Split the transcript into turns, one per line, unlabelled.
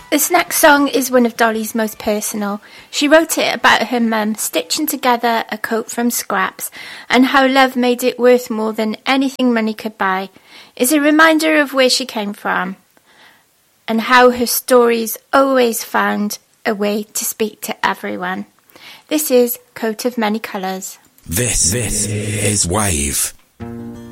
This next song is one of Dolly's most personal. She wrote it about her mum stitching together a coat from scraps and how love made it worth more than anything money could buy. It's a reminder of where she came from and how her stories always found a way to speak to everyone. This is Coat of Many Colours.
This is Wave.